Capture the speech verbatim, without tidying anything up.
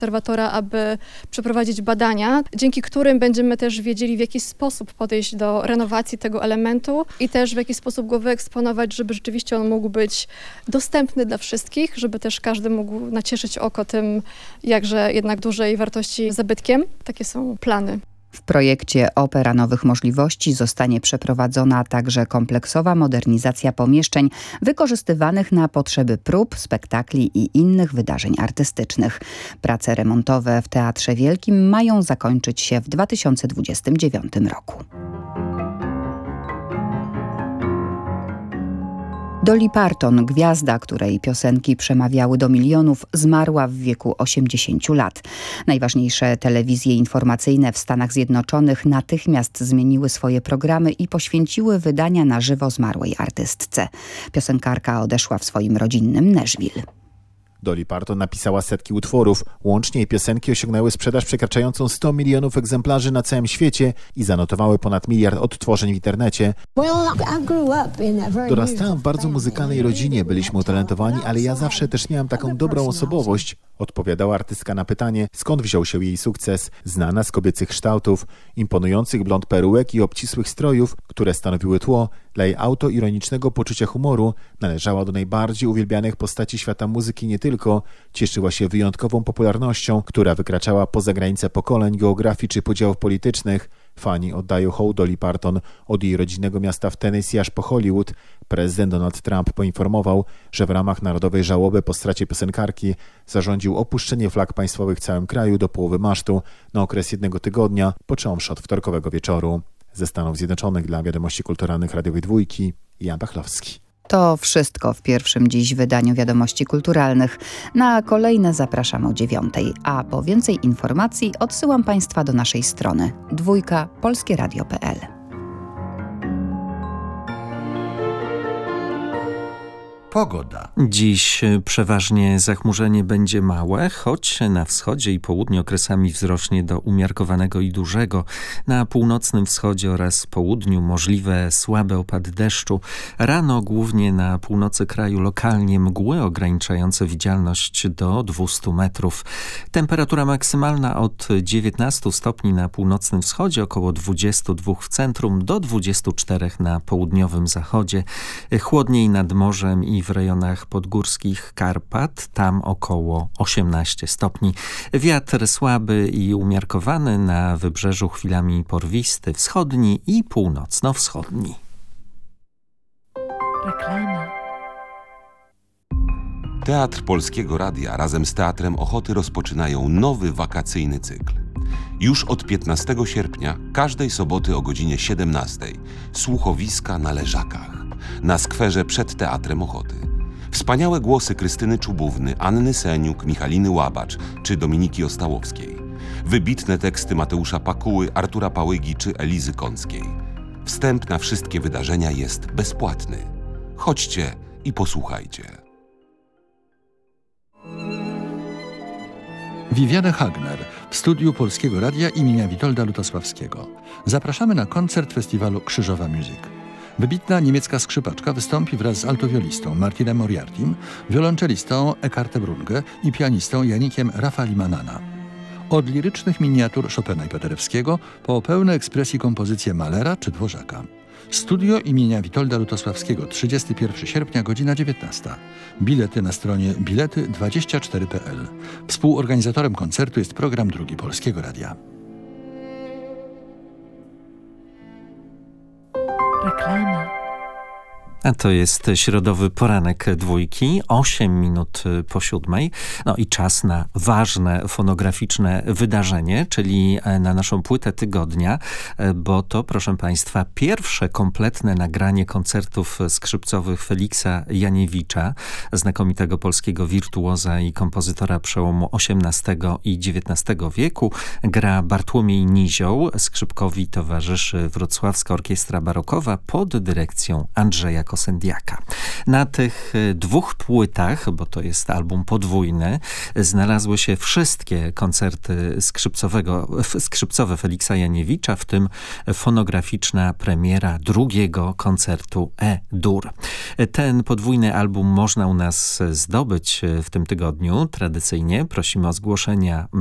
konserwatora, aby przeprowadzić badania, dzięki którym będziemy też wiedzieli, w jaki sposób podejść do renowacji tego elementu i też w jaki sposób go wyeksponować, żeby rzeczywiście on mógł być dostępny dla wszystkich, żeby też każdy mógł nacieszyć oko tym jakże jednak dużej wartości zabytkiem. Takie są plany. W projekcie Opera Nowych Możliwości zostanie przeprowadzona także kompleksowa modernizacja pomieszczeń wykorzystywanych na potrzeby prób, spektakli i innych wydarzeń artystycznych. Prace remontowe w Teatrze Wielkim mają zakończyć się w dwa tysiące dwudziestym dziewiątym roku. Dolly Parton, gwiazda, której piosenki przemawiały do milionów, zmarła w wieku osiemdziesięciu lat. Najważniejsze telewizje informacyjne w Stanach Zjednoczonych natychmiast zmieniły swoje programy i poświęciły wydania na żywo zmarłej artystce. Piosenkarka odeszła w swoim rodzinnym Nashville. Dolly Parton napisała setki utworów. Łącznie jej piosenki osiągnęły sprzedaż przekraczającą sto milionów egzemplarzy na całym świecie i zanotowały ponad miliard odtworzeń w internecie. Dorastałam w bardzo muzykalnej rodzinie, byliśmy utalentowani, ale ja zawsze też miałam taką dobrą osobowość, odpowiadała artystka na pytanie, skąd wziął się jej sukces. Znana z kobiecych kształtów, imponujących blond perułek i obcisłych strojów, które stanowiły tło dla jej autoironicznego poczucia humoru, należała do najbardziej uwielbianych postaci świata muzyki nie tylko, cieszyła się wyjątkową popularnością, która wykraczała poza granice pokoleń, geografii czy podziałów politycznych. Fani oddają hołd Dolly Parton od jej rodzinnego miasta w Tennessee aż po Hollywood. Prezydent Donald Trump poinformował, że w ramach narodowej żałoby po stracie piosenkarki zarządził opuszczenie flag państwowych w całym kraju do połowy masztu na okres jednego tygodnia, począwszy od wtorkowego wieczoru. Ze Stanów Zjednoczonych dla Wiadomości Kulturalnych Radiowej Dwójki, Jan Pachlowski. To wszystko w pierwszym dziś wydaniu Wiadomości Kulturalnych. Na kolejne zapraszam o dziewiątej, a po więcej informacji odsyłam Państwa do naszej strony dwójka polskie radio kropka p l. Pogoda. Dziś przeważnie zachmurzenie będzie małe, choć na wschodzie i południu okresami wzrośnie do umiarkowanego i dużego. Na północnym wschodzie oraz południu możliwe słabe opady deszczu. Rano głównie na północy kraju lokalnie mgły ograniczające widzialność do dwustu metrów. Temperatura maksymalna od dziewiętnastu stopni na północnym wschodzie, około dwudziestu dwóch w centrum do dwudziestu czterech na południowym zachodzie. Chłodniej nad morzem i w rejonach podgórskich Karpat, tam około osiemnaście stopni. Wiatr słaby i umiarkowany, na wybrzeżu chwilami porwisty, wschodni i północno-wschodni. Reklama. Teatr Polskiego Radia razem z Teatrem Ochoty rozpoczynają nowy wakacyjny cykl. Już od piętnastego sierpnia, każdej soboty o godzinie siedemnastej, słuchowiska na Leżakach, na skwerze przed Teatrem Ochoty. Wspaniałe głosy Krystyny Czubówny, Anny Seniuk, Michaliny Łabacz czy Dominiki Ostałowskiej. Wybitne teksty Mateusza Pakuły, Artura Pałygi czy Elizy Kąckiej. Wstęp na wszystkie wydarzenia jest bezpłatny. Chodźcie i posłuchajcie. Viviane Hagner w studiu Polskiego Radia imienia Witolda Lutosławskiego. Zapraszamy na koncert festiwalu Krzyżowa Music. Wybitna niemiecka skrzypaczka wystąpi wraz z altowiolistą Martinem Moriartim, wiolonczelistą Eckartem Brunge i pianistą Janikiem Rafalimanana. Od lirycznych miniatur Chopina i Paderewskiego po pełne ekspresji kompozycje Mahlera czy Dworzaka. Studio imienia Witolda Lutosławskiego, trzydziestego pierwszego sierpnia, godzina dziewiętnasta. Bilety na stronie bilety dwadzieścia cztery kropka p l. Współorganizatorem koncertu jest program Drugi Polskiego Radia. Reklama. A to jest środowy poranek dwójki, osiem minut po siódmej. No i czas na ważne fonograficzne wydarzenie, czyli na naszą płytę tygodnia, bo to, proszę Państwa, pierwsze kompletne nagranie koncertów skrzypcowych Feliksa Janiewicza, znakomitego polskiego wirtuoza i kompozytora przełomu osiemnastego i dziewiętnastego wieku. Gra Bartłomiej Nizioł, skrzypkowi towarzyszy Wrocławska Orkiestra Barokowa pod dyrekcją Andrzeja Kosędiaka. Na tych dwóch płytach, bo to jest album podwójny, znalazły się wszystkie koncerty skrzypcowego, skrzypcowe Feliksa Janiewicza, w tym fonograficzna premiera drugiego koncertu E-dur. Ten podwójny album można u nas zdobyć w tym tygodniu. Tradycyjnie prosimy o zgłoszenia